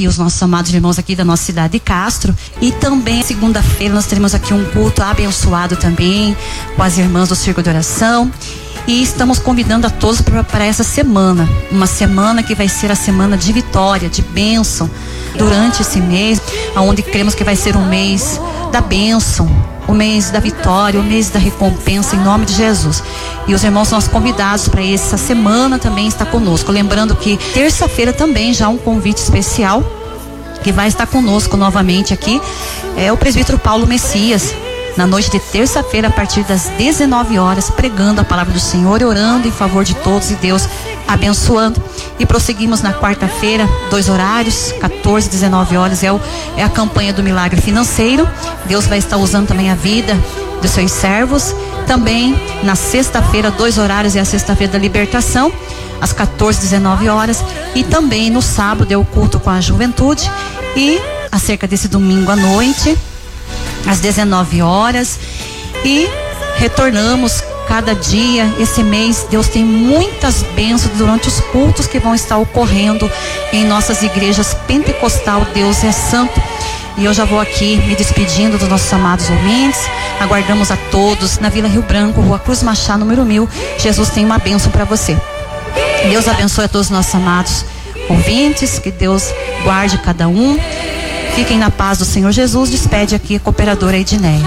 aqui os nossos amados irmãos aqui da nossa cidade de Castro. E também segunda-feira nós teremos aqui um culto abençoado também com as irmãs do Círculo de Oração. E estamos convidando a todos para essa semana, uma semana que vai ser a semana de vitória, de bênção, durante esse mês, onde cremos que vai ser um mês da bênção, o mês da vitória, o mês da recompensa, em nome de Jesus. E os irmãos são os convidados para essa semana também estar conosco. Lembrando que terça-feira também já um convite especial, que vai estar conosco novamente aqui, é o presbítero Paulo Messias, na noite de terça-feira, a partir das 19 horas, pregando a palavra do Senhor e orando em favor de todos e Deus abençoando. E prosseguimos na quarta-feira, 2 horários, 14 e 19 horas, é a campanha do milagre financeiro. Deus vai estar usando também a vida dos seus servos. Também na sexta-feira, 2 horários, é a sexta-feira da libertação, às 14 e 19 horas. E também no sábado é o culto com a juventude. E acerca desse domingo à noite, às 19 horas, e retornamos cada dia. Esse mês Deus tem muitas bênçãos durante os cultos que vão estar ocorrendo em nossas igrejas pentecostal. Deus é santo. E eu já vou aqui me despedindo dos nossos amados ouvintes. Aguardamos a todos na Vila Rio Branco, Rua Cruz Machado, número 1000. Jesus tem uma bênção para você. Deus abençoe a todos os nossos amados ouvintes, que Deus guarde cada um. Fiquem na paz do Senhor Jesus. Despede aqui a cooperadora Edneia.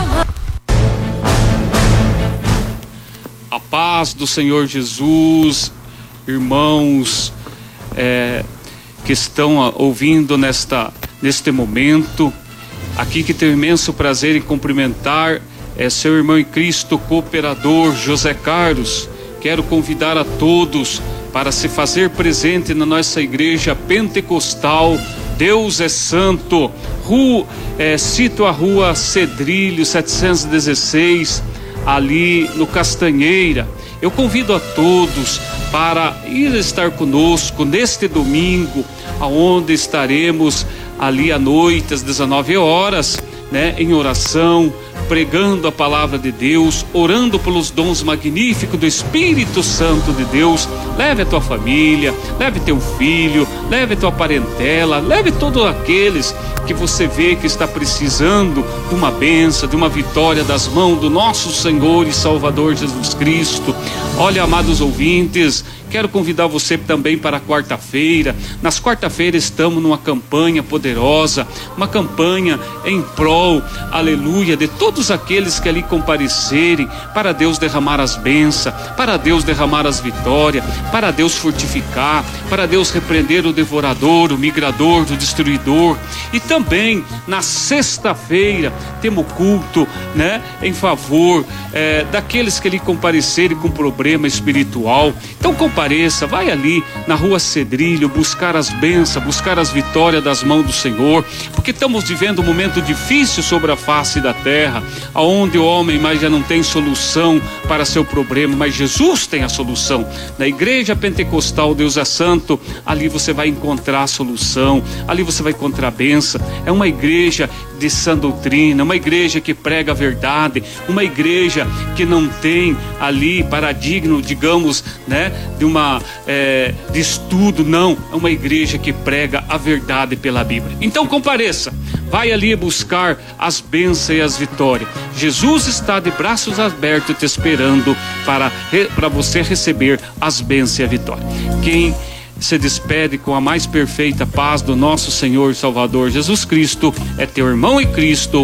A paz do Senhor Jesus, irmãos que estão ouvindo neste momento, aqui que tenho imenso prazer em cumprimentar seu irmão em Cristo, cooperador José Carlos. Quero convidar a todos para se fazer presente na nossa igreja pentecostal. Deus é santo. Cito a rua Cedrilho 716, ali no Castanheira. Eu convido a todos para ir estar conosco neste domingo, aonde estaremos ali à noite às 19 horas, em oração, pregando a palavra de Deus, orando pelos dons magníficos do Espírito Santo de Deus. Leve a tua família, leve teu filho, leve tua parentela, leve todos aqueles que você vê que está precisando de uma bênção, de uma vitória das mãos do nosso Senhor e Salvador Jesus Cristo. Olha, amados ouvintes, quero convidar você também para quarta-feira. Nas quarta-feiras estamos numa campanha poderosa, uma campanha em prol, aleluia, de todos aqueles que ali comparecerem, para Deus derramar as bênçãos, para Deus derramar as vitórias, para Deus fortificar, para Deus repreender o devorador, o migrador, o destruidor. E também na sexta-feira temos culto, em favor daqueles que ali comparecerem com problema espiritual. Então compareça, vai ali na rua Cedrilho buscar as bênçãos, buscar as vitórias das mãos do Senhor, porque estamos vivendo um momento difícil sobre a face da terra, aonde o homem mais já não tem solução para seu problema, mas Jesus tem a solução. Na igreja pentecostal Deus é santo, ali você vai encontrar a solução, ali você vai encontrar a bênção. É uma igreja de sã doutrina, uma igreja que prega a verdade, uma igreja que não tem ali paradigma, digamos, de estudo, não. É uma igreja que prega a verdade pela Bíblia. Então compareça, vai ali buscar as bênçãos e as vitórias. Jesus está de braços abertos te esperando para você receber as bênçãos e a vitória. Quem se despede com a mais perfeita paz do nosso Senhor e Salvador Jesus Cristo é teu irmão em Cristo,